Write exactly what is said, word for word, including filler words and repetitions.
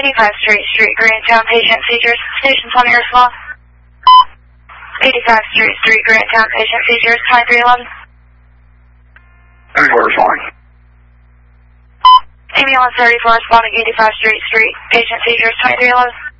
eighty-five Street Street, Grandtown, patient seizures. Station twenty response. eighty-five Street Street, Grandtown, patient seizures. twenty-three eleven. thirty-four responding. Ambulance thirty-four responding, eighty-five Street Street, patient seizures. twenty-three eleven.